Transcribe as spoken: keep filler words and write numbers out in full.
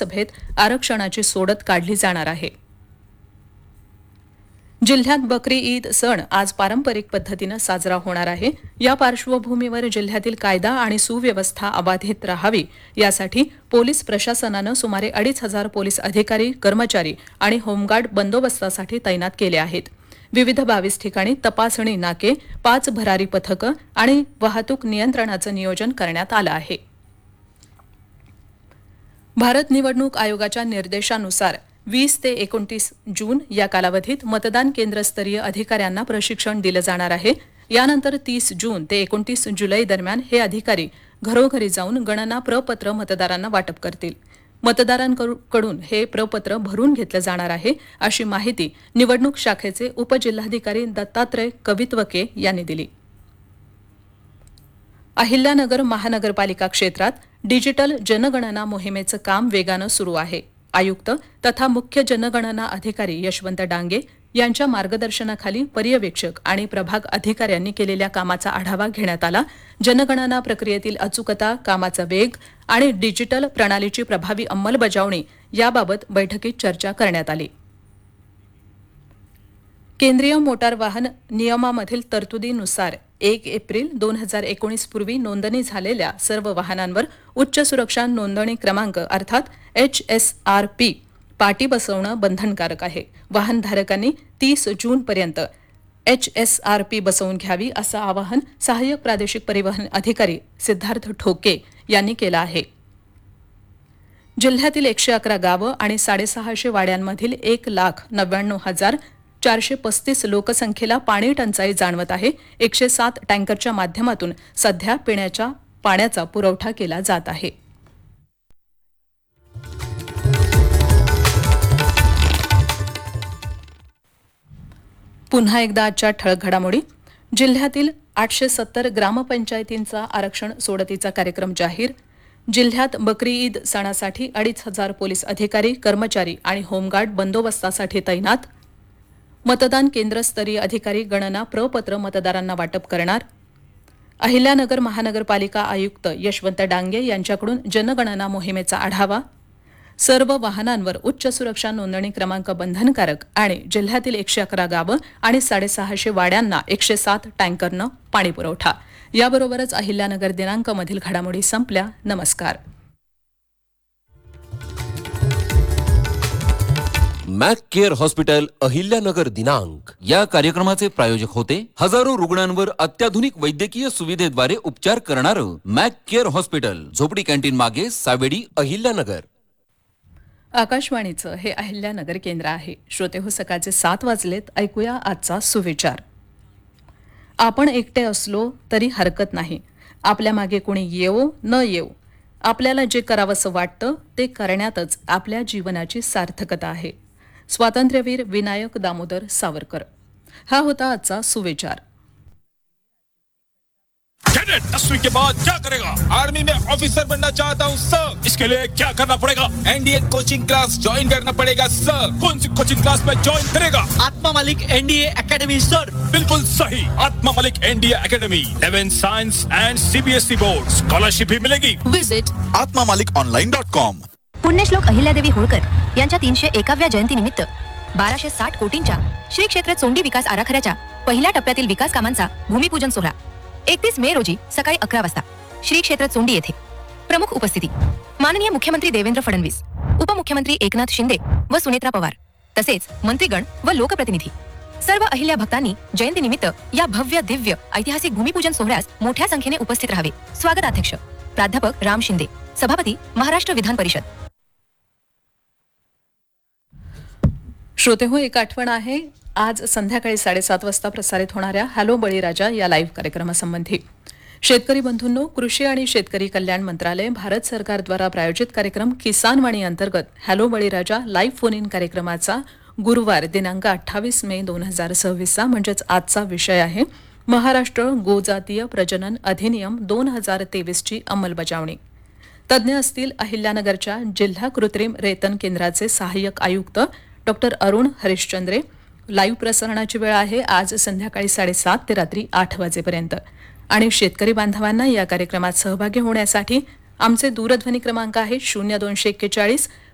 विधानसभेत आरक्षणाची सोडत काढली जाणार आहे. जिल्ह्यात बकरी ईद सण आज पारंपरिक पद्धतीनं साजरा होणार आहे. या पार्श्वभूमीवर जिल्ह्यातील कायदा आणि सुव्यवस्था अबाधित राहावी यासाठी पोलीस प्रशासनानं सुमारे अडीच हजार पोलीस अधिकारी, कर्मचारी आणि होमगार्ड बंदोबस्तासाठी तैनात केले आहेत. विविध बावीस ठिकाणी तपासणी नाके, पाच भरारी पथकं आणि वाहतूक नियंत्रणाचं नियोजन करण्यात आलं आहे. भारत निवडणूक आयोगाच्या निर्देशानुसार वीस ते एकोणतीस जून या कालावधीत मतदान केंद्रस्तरीय अधिकाऱ्यांना प्रशिक्षण दिलं जाणार आहे. यानंतर तीस जून ते एकोणतीस जुलै दरम्यान हे अधिकारी घरोघरी जाऊन गणना प्रपत्र मतदारांना वाटप करतील. मतदारांकडून हे प्रपत्र भरून घेतलं जाणार आहे, अशी माहिती निवडणूक शाखेचे उपजिल्हाधिकारी दत्तात्रय कवित्वके यांनी दिली. अहिल्यानगर महानगरपालिका क्षेत्रात डिजिटल जनगणना मोहिमेचं काम वेगानं सुरू आहे. आयुक्त तथा मुख्य जनगणना अधिकारी यशवंत डांगे यांच्या मार्गदर्शनाखाली पर्यवेक्षक आणि प्रभाग अधिकाऱ्यांनी केलेल्या कामाचा आढावा घेण्यात आला. जनगणना प्रक्रियेतील अचूकता, कामाचा वेग आणि डिजिटल प्रणालीची प्रभावी अंमलबजावणी याबाबत बैठकीत चर्चा करण्यात आली. केंद्रीय मोटार वाहन नियमामधील तरतुदीनुसार एक एप्रिल दोन हजार एकोणीस पूर्वी नोंदणी झालेल्या सर्व वाहनांवर उच्च सुरक्षा नोंदणी क्रमांक अर्थात एच एस आर पी पाटी बसवणं बंधनकारक आहे. वाहनधारकांनी तीस जून पर्यंत एच एस आर पी बसवून घ्यावी असं आवाहन सहाय्यक प्रादेशिक परिवहन अधिकारी सिद्धार्थ ठोके यांनी केलं आहे. जिल्ह्यातील एकशे अकरा गावं आणि साडेसहाशे वाड्यांमधील एक लाख नव्याण्णव हजार चारशे पस्तीस लोकसंख्येला पाणी टंचाई जाणवत आहे. एकशे सात टँकरच्या माध्यमातून सध्या पिण्याच्या पाण्याचा पुरवठा केला जात आहे. पुन्हा एकदा आजच्या ठळक घडामोडी. जिल्ह्यातील आठशे सत्तर ग्रामपंचायतींचा आरक्षण सोडतीचा कार्यक्रम जाहीर. जिल्ह्यात बकरी ईद सणासाठी अडीच हजार पोलीस अधिकारी, कर्मचारी आणि होमगार्ड बंदोबस्तासाठी तैनात. मतदान केंद्रस्तरीय अधिकारी गणना प्रपत्र मतदारांना वाटप करणार. अहिल्यानगर महानगरपालिका आयुक्त यशवंत डांगे यांच्याकडून जनगणना मोहिमेचा आढावा. सर्व वाहनांवर उच्च सुरक्षा नोंदणी क्रमांक बंधनकारक आणि जिल्ह्यातील एकशे अकरा गावं आणि साडेसहाशे वाड्यांना एकशे सात टँकरनं पाणी पुरवठा. याबरोबरच अहिल्यानगर दिनांकमधील घडामोडी संपल्या. नमस्कार. मॅक केअर हॉस्पिटल अहिल्यानगर दिनांक या कार्यक्रमाचे प्रायोजक होते हजारो रुग्णांवर अत्याधुनिक वैद्यकीय सुविधेद्वारे उपचार करणारं मॅक केअर हॉस्पिटल, झोपडी कॅन्टीन मागे, सावेडी, अहिल्यानगर. आकाशवाणीचं हे अहिल्यानगर केंद्र आहे. श्रोते हो, सकाळचे सात वाजलेत. ऐकूया आजचा सुविचार. आपण एकटे असलो तरी हरकत नाही. आपल्या मागे कोणी येवो न येवो, आपल्याला जे करावंसं वाटतं ते करण्यातच आपल्या जीवनाची सार्थकता आहे. स्वातंत्र्यवीर विनायक दामोदर सावरकर. हा होता आजचा सुविचार. कैडेट दसवीं के बाद क्या करेगा? आर्मी में ऑफिसर बनना चाहता हूँ सर। इसके लिए क्या करना पड़ेगा? एनडीए कोचिंग क्लास ज्वाइन करना पड़ेगा सर। कौन सी कोचिंग क्लास में ज्वाइन करेगा? आत्मा मलिक एनडीए एकेडमी सर। बिल्कुल सही, आत्मा Malik NDA academy, eleven science end CBSE board, scholarship भी मिलेगी। विजिट आत्मा मलिक ऑनलाइन डॉट कॉम. पुण्यश्लोक अहिल्यादेवी होळकर यांच्या तीनशे एकाव्या जयंतीनिमित्त बाराशे साठ कोटींच्या श्री क्षेत्र चोंडी विकास आराखड्याच्या पहिल्या टप्प्यातील विकास कामांचा भूमिपूजन सोहळा एकतीस मे रोजी सकाळी अकरा वाजता श्री क्षेत्र चोंडी येथे. प्रमुख उपस्थिती माननीय मुख्यमंत्री देवेंद्र फडणवीस, उपमुख्यमंत्री एकनाथ शिंदे व सुनेत्रा पवार, तसेच मंत्रीगण व लोकप्रतिनिधी. सर्व अहिल्या भक्तांनी जयंतीनिमित्त या भव्य दिव्य ऐतिहासिक भूमिपूजन सोहळ्यास मोठ्या संख्येने उपस्थित राहावे. स्वागताध्यक्ष प्राध्यापक राम शिंदे, सभापती महाराष्ट्र विधान परिषद. श्रोते हो, एक आठवण आहे. आज संध्याकाळी साडेसात वाजता प्रसारित होणाऱ्या हॅलो बळीराजा या लाईव्ह कार्यक्रमासंबंधी. शेतकरी बंधूंनो, कृषी आणि शेतकरी कल्याण मंत्रालय भारत सरकारद्वारा प्रायोजित कार्यक्रम किसान वाणी अंतर्गत hello Baliraja live phone in कार्यक्रमाचा गुरुवार दिनांक अठ्ठावीस मे दोन हजार सव्वीसचा म्हणजेच आजचा विषय आहे महाराष्ट्र गोजातीय प्रजनन अधिनियम दोन हजार तेवीसची अंमलबजावणी. तज्ज्ञ असतील अहिल्यानगरच्या जिल्हा कृत्रिम रेतन केंद्राचे सहाय्यक आयुक्त डॉक्टर अरुण हरिश्चंद्रे. लाईव्ह प्रसारणाची वेळ आहे आज संध्याकाळी साडेसात ते रात्री आठ वाजेपर्यंत. आणि शेतकरी बांधवांना या कार्यक्रमात सहभागी होण्यासाठी आमचे दूरध्वनी क्रमांक आहे शून्य दोनशे एक्केचाळीस